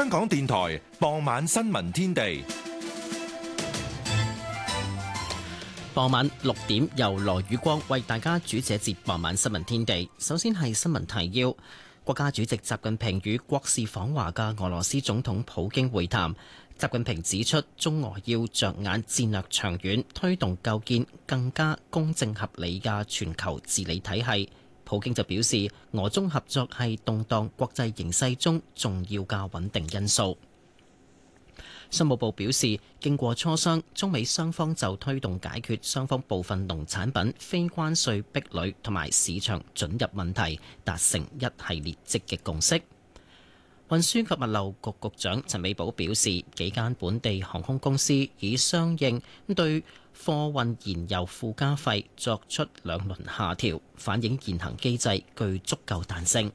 香港電台傍晚新聞天地。 傍晚6點，由羅宇光為大家主持一節傍晚新聞天地。首先係新聞提要：國家主席習近平與國事訪華嘅俄羅斯總統普京會談。習近平指出，中俄要着眼戰略長遠，推動構建更加公正合理嘅全球治理體系。普京就表示，俄中合作係動盪國際形勢中重要嘅穩定因素。商務部表示，經過磋商，中美雙方就推動解決雙方部分農產品非關稅壁壘同埋市場准入問題，達成一系列積極共識。運輸及物流局局長陳美寶表示，幾間本地航空公司已相應對貨運燃油附加費作出2輪下調，反映現行機制具足夠彈性。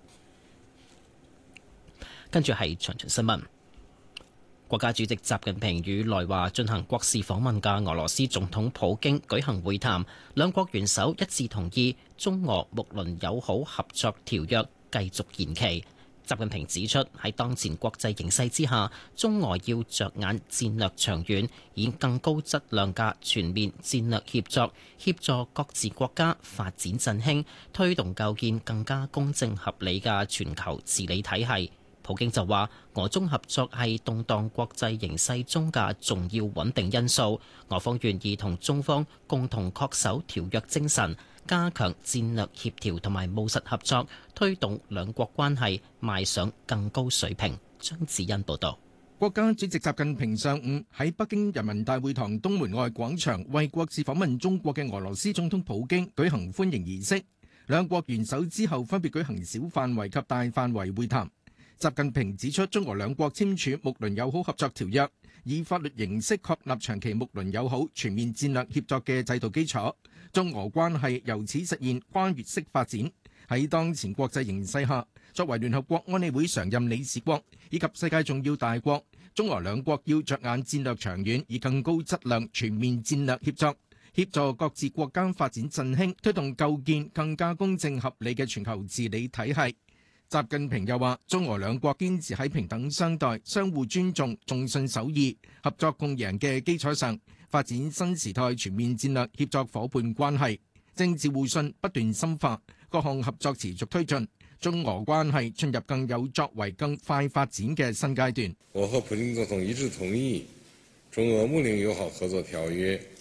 跟住係詳盡新聞。國家主席習近平與來華進行國事訪問嘅俄羅斯總統普京舉行會談，兩國元首一致同意中俄睦鄰友好合作條約繼續延期。習近平指出，喺當前國際形勢之下，中俄要着眼戰略長遠，以更高質量嘅全面戰略協作，協助各自國家發展振興，推動構建更加公正合理嘅全球治理體系。普京就話，俄中合作係動盪國際形勢中嘅重要穩定因素，俄方願意同中方共同恪守條約精神，加強戰略協調同埋務實合作，推動兩國關係邁上更高水平。張子欣報導。 國家主席習近平上午喺北京人民大會堂東門外廣場為國事訪問中國嘅俄羅斯總統普京舉行歡迎儀式，兩國元首之後分別舉行小範圍及大範圍會談。習近平指出，中俄兩國簽署睦鄰友好合作條約，以法律形式確立長期睦鄰友好、全面戰略協作嘅制度基礎，中俄關係由此實現跨越式發展。喺當前國際形勢下，作為聯合國安理會常任理事國以及世界重要大國，中俄兩國要着眼戰略長遠，以更高質量全面戰略協作，協助各自國家發展振興，推動構建更加公正合理嘅全球治理體系。習近平又話，中俄兩國堅持喺平等相待、相互尊重、重信守義、合作共贏嘅基礎上，發展新時代全面戰略協作夥伴關係，政治互信不斷深化，各項合作持續推進，中俄關係進入更有作為、更快發展嘅新階段。 我和普京總統一致同意中俄睦鄰友好合作條約